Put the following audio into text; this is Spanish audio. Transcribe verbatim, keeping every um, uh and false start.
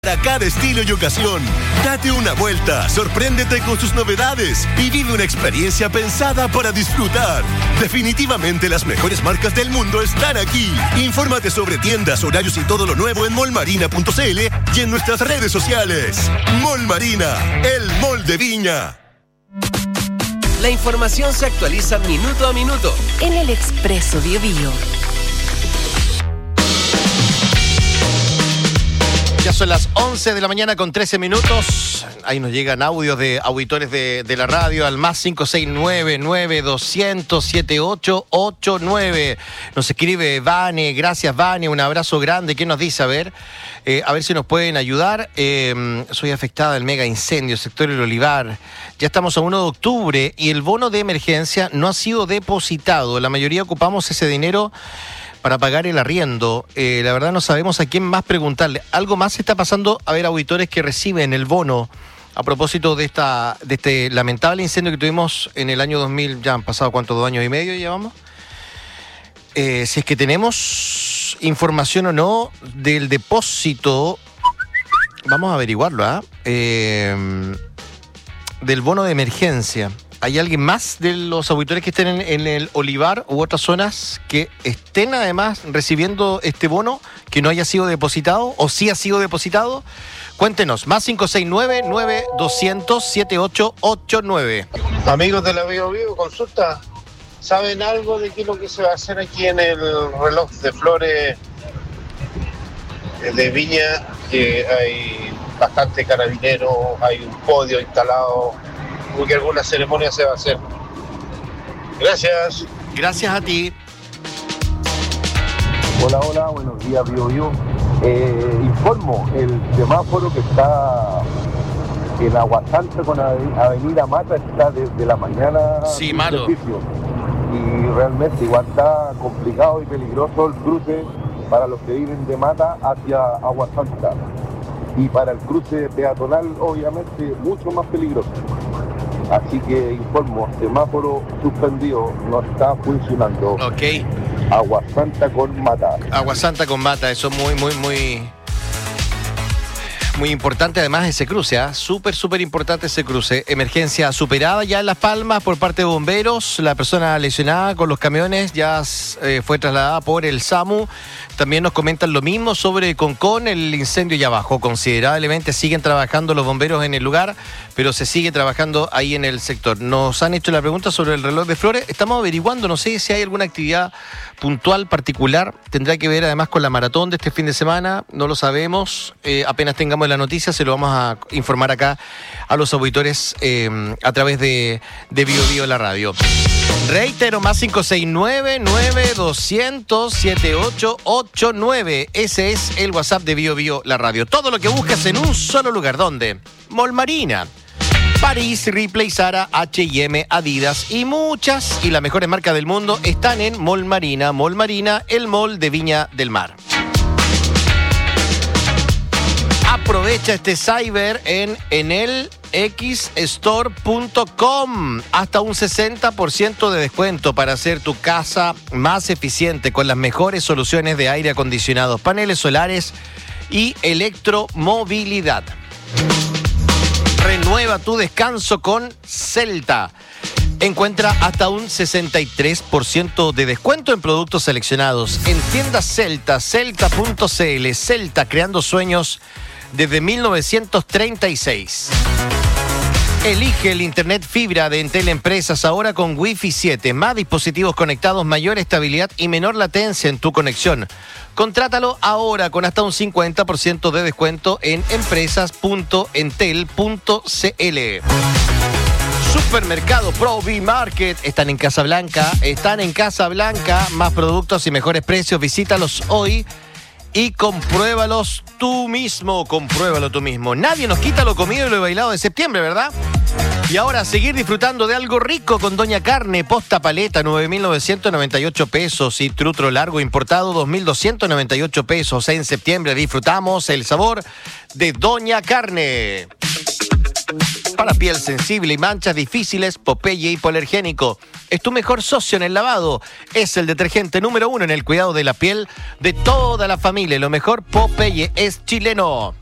Para cada estilo y ocasión, date una vuelta, sorpréndete con sus novedades y vive una experiencia pensada para disfrutar. Definitivamente las mejores marcas del mundo están aquí. Infórmate sobre tiendas, horarios y todo lo nuevo en mall marina punto c l y en nuestras redes sociales. Mall Marina, el mall de Viña. La información se actualiza minuto a minuto en el Expreso BioBio. Ya son las once de la mañana con trece minutos. Ahí nos llegan audios de auditores de, de la radio al más cinco seis nueve, nueve dos cero cero, siete ocho ocho nueve. Nos escribe Vane, gracias Vane, un abrazo grande. ¿Qué nos dice? A ver, eh, a ver si nos pueden ayudar. Eh, soy afectada del mega incendio, sector El Olivar. Ya estamos a uno de octubre y el bono de emergencia no ha sido depositado. La mayoría ocupamos ese dinero para pagar el arriendo. Eh, la verdad no sabemos a quién más preguntarle. Algo más está pasando. A ver, auditores que reciben el bono a propósito de esta de este lamentable incendio que tuvimos en el año dos mil. Ya han pasado, ¿cuántos? ¿Dos años y medio llevamos? Eh, si es que tenemos información o no del depósito, vamos a averiguarlo, ¿ah? ¿eh? Eh, del bono de emergencia. ¿Hay alguien más de los auditores que estén en, en el Olivar u otras zonas que estén además recibiendo este bono que no haya sido depositado o sí ha sido depositado? Cuéntenos, más cinco seis nueve, nueve dos cero cero, siete ocho ocho nueve. Amigos de la Bio Bio, consulta, ¿saben algo de qué es lo que se va a hacer aquí en el reloj de flores de Viña? Que hay bastante carabineros, hay un podio instalado, porque alguna ceremonia se va a hacer. Gracias. Gracias a ti. Hola, hola, buenos días, Bio Bio. Eh, informo, el semáforo que está en Aguasanta con Avenida Mata está desde la mañana. Sí, malo. Servicio. Y realmente igual está complicado y peligroso el cruce para los que viven de Mata hacia Aguasanta. Y para el cruce peatonal, obviamente, mucho más peligroso. Así que informo, semáforo suspendido, no está funcionando. Ok. Aguasanta con Mata. Aguasanta con Mata, eso es muy, muy, muy... Muy importante además ese cruce, ¿ah? ¿eh? Súper, súper importante ese cruce. Emergencia superada ya en Las Palmas por parte de bomberos. La persona lesionada con los camiones ya eh, fue trasladada por el SAMU. También nos comentan lo mismo sobre Concón. El incendio ya bajó considerablemente. Siguen trabajando los bomberos en el lugar, pero se sigue trabajando ahí en el sector. Nos han hecho la pregunta sobre el reloj de flores. Estamos averiguando, no sé si hay alguna actividad puntual, particular. Tendrá que ver además con la maratón de este fin de semana. No lo sabemos. Eh, apenas tengamos la noticia, se lo vamos a informar acá a los auditores eh, a través de, de Bio Bio la radio. Reitero, más cinco seis nueve, nueve dos cero cero, siete ocho ocho nueve. Ese es el WhatsApp de Bio Bio la radio. Todo lo que buscas en un solo lugar. ¿Dónde? Mall Marina, París, Ripley, Zara, H y M, Adidas y muchas y las mejores marcas del mundo están en Mall Marina. Mall Marina, el mall de Viña del Mar. Aprovecha este cyber en enel x store punto com. Hasta un sesenta por ciento de descuento para hacer tu casa más eficiente con las mejores soluciones de aire acondicionado, paneles solares y electromovilidad. Renueva tu descanso con Celta. Encuentra hasta un sesenta y tres por ciento de descuento en productos seleccionados en tiendas Celta, celta punto c l. Celta, creando sueños desde mil novecientos treinta y seis. Elige el internet fibra de Entel Empresas ahora con Wi-Fi siete. Más dispositivos conectados, mayor estabilidad y menor latencia en tu conexión. Contrátalo ahora con hasta un cincuenta por ciento de descuento en empresas punto entel punto c l. Supermercado Provi Market. Están en Casablanca. Están en Casablanca. Más productos y mejores precios. Visítalos hoy y compruébalos tú mismo, compruébalo tú mismo. Nadie nos quita lo comido y lo bailado de septiembre, ¿verdad? Y ahora seguir disfrutando de algo rico con Doña Carne. Posta paleta, nueve mil novecientos noventa y ocho pesos. Y trutro largo importado, dos mil doscientos noventa y ocho pesos. En septiembre disfrutamos el sabor de Doña Carne. Para piel sensible y manchas difíciles, Popeye hipoalergénico. Es tu mejor socio en el lavado. Es el detergente número uno en el cuidado de la piel de toda la familia. Lo mejor, Popeye es chileno.